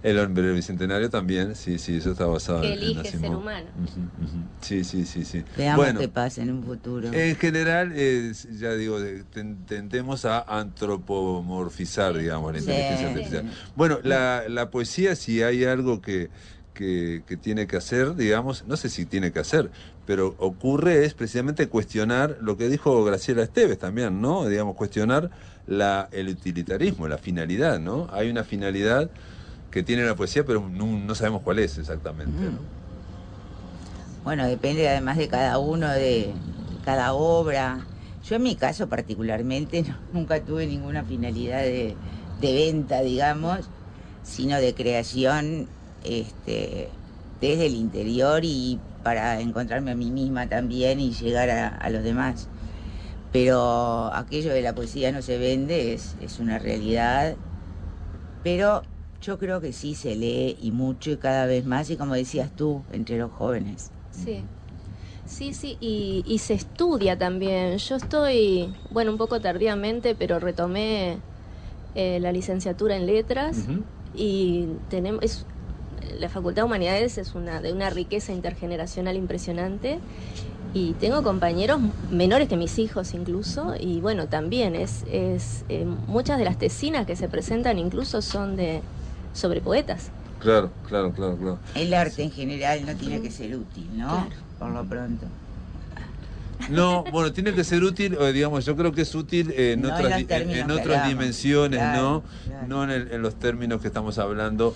El hombre bicentenario también, sí, sí, eso está basado Que en elige ser Asimov. humano. Sí, sí, sí, sí. Veamos Bueno, qué pasa en un futuro. en general, ya digo, tendemos a antropomorfizar, digamos, la Sí, inteligencia artificial. sí. Bueno, la poesía, si hay algo que tiene que hacer, digamos, no sé si tiene que hacer, pero ocurre es precisamente cuestionar lo que dijo Graciela Esteves también, ¿no? Digamos, cuestionar el utilitarismo, la finalidad, ¿no? Hay una finalidad que tiene la poesía, pero no sabemos cuál es exactamente, ¿no? Bueno, depende además de cada uno, de cada obra. Yo en mi caso particularmente nunca tuve ninguna finalidad de venta, digamos, sino de creación desde el interior y para encontrarme a mí misma también y llegar a los demás. Pero aquello de la poesía no se vende, es una realidad, pero yo creo que sí se lee y mucho y cada vez más, y como decías tú, entre los jóvenes. Sí. Sí, sí, y se estudia también. Yo estoy, bueno, un poco tardíamente, pero retomé la licenciatura en letras. Ujú. Y la Facultad de Humanidades es de una riqueza intergeneracional impresionante. Y tengo compañeros menores que mis hijos incluso, y bueno, también muchas de las tesinas que se presentan incluso son sobre poetas. Claro, claro, claro, claro. El arte en general no tiene que ser útil, ¿no? Claro. Por lo pronto. No, bueno, tiene que ser útil, digamos, yo creo que es útil en No en otras, los términos en que otras hablamos. dimensiones, Claro, ¿no? claro. No en los términos que estamos hablando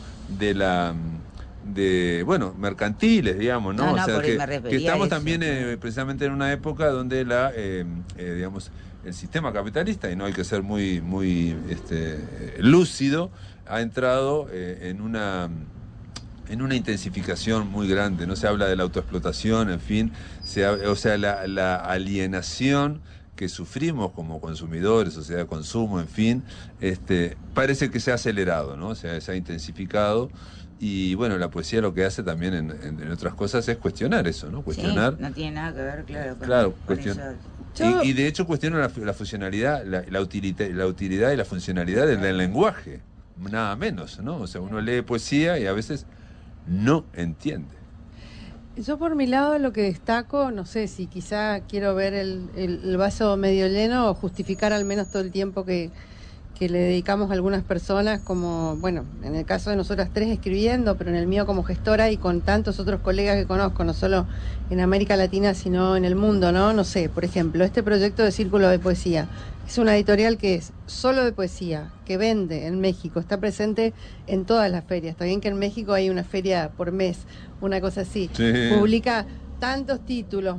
bueno, mercantiles, digamos, ¿no? No, O no, sea, porque me que refería a estamos eso, también claro. precisamente en una época donde digamos, el sistema capitalista, y no hay que ser muy, muy lúcido, ha entrado en una intensificación muy grande, no se habla de la autoexplotación, en fin, o sea, la alienación que sufrimos como consumidores, sociedad de consumo, en fin, parece que se ha acelerado, ¿no? O sea, se ha intensificado, y bueno, la poesía lo que hace también en otras cosas es cuestionar eso, ¿no? Cuestionar. Sí, no tiene nada que ver, claro, Claro, con cuestión. eso. Y de hecho cuestiona la funcionalidad, la utilidad y la funcionalidad del lenguaje, nada menos, ¿no? O sea, uno lee poesía y a veces no entiende. Yo por mi lado lo que destaco, no sé si quizá quiero ver el vaso medio lleno o justificar al menos todo el tiempo que le dedicamos a algunas personas, como, bueno, en el caso de nosotras tres escribiendo, pero en el mío como gestora y con tantos otros colegas que conozco, no solo en América Latina, sino en el mundo, ¿no? No sé, por ejemplo, este proyecto de Círculo de Poesía es una editorial que es solo de poesía, que vende en México, está presente en todas las ferias. Está bien que en México hay una feria por mes, una cosa así. Sí. Publica tantos títulos,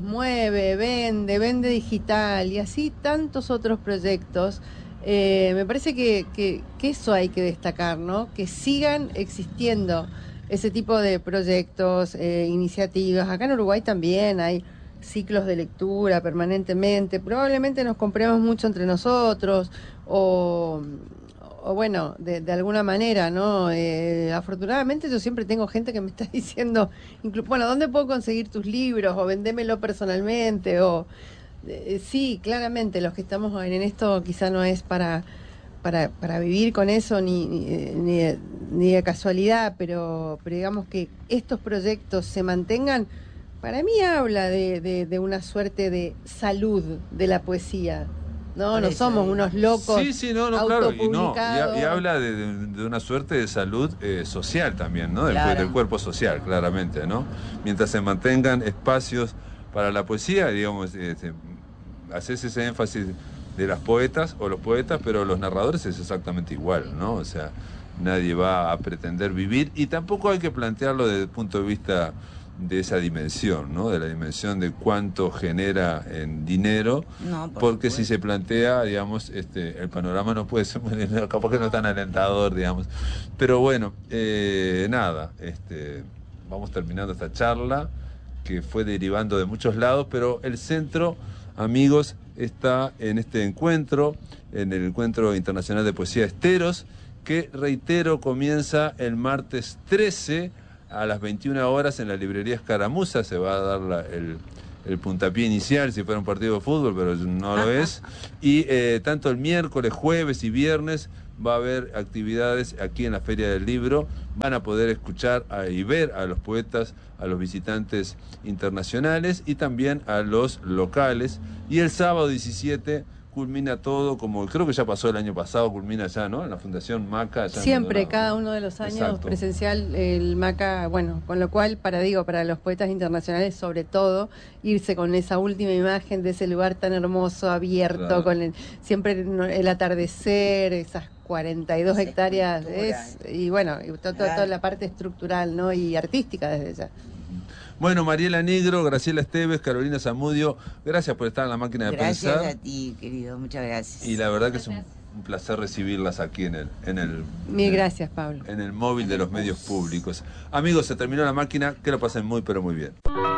vende digital y así tantos otros proyectos. Me parece que eso hay que destacar, ¿no? Que sigan existiendo ese tipo de proyectos, iniciativas. Acá en Uruguay también hay ciclos de lectura permanentemente. Probablemente nos compremos mucho entre nosotros o bueno, de alguna manera, ¿no? Afortunadamente yo siempre tengo gente que me está diciendo, bueno, ¿dónde puedo conseguir tus libros? O vendémelo personalmente, o... sí, claramente, los que estamos en esto quizá no es para vivir con eso ni de casualidad, pero digamos que estos proyectos se mantengan, para mí habla de una suerte de salud de la poesía. No somos unos locos. Sí, no, claro, autopublicados. y habla de una suerte de salud social también, ¿no? Claro. Del cuerpo social, claramente, ¿no? Mientras se mantengan espacios para la poesía, digamos, haces ese énfasis de las poetas o los poetas, pero los narradores es exactamente igual, ¿no? O sea, nadie va a pretender vivir, y tampoco hay que plantearlo desde el punto de vista de esa dimensión, ¿no? De la dimensión de cuánto genera en dinero, No, porque si supuesto. se plantea, digamos, el panorama no puede ser, capaz que no es tan alentador, digamos. Pero bueno, nada, vamos terminando esta charla que fue derivando de muchos lados, pero el centro, amigos, está en este encuentro, en el Encuentro Internacional de Poesía Esteros, que, reitero, comienza el martes 13 a las 21 horas en la librería Escaramuza. Se va a dar el puntapié inicial si fuera un partido de fútbol, pero no lo es. Y tanto el miércoles, jueves y viernes va a haber actividades aquí en la Feria del Libro, van a poder escuchar y ver a los poetas, a los visitantes internacionales y también a los locales. Y el sábado 17 culmina todo, como creo que ya pasó el año pasado, culmina ya, ¿no? En la Fundación Maca. Allá Siempre, cada uno de los años. Exacto. Presencial el Maca, bueno, con lo cual, para los poetas internacionales, sobre todo, irse con esa última imagen de ese lugar tan hermoso, abierto, claro, con siempre el atardecer, esas 42 hectáreas, y bueno, y toda la parte estructural, ¿no? Y artística desde ya. Bueno, Mariela Negro, Graciela Esteves, Carolina Zamudio, gracias por estar en la máquina de pensar. Gracias a ti, querido, muchas gracias. Y la verdad que es un placer recibirlas aquí Mil gracias, Pablo. En el móvil de los medios públicos. Amigos, se terminó la máquina, que lo pasen muy, pero muy bien.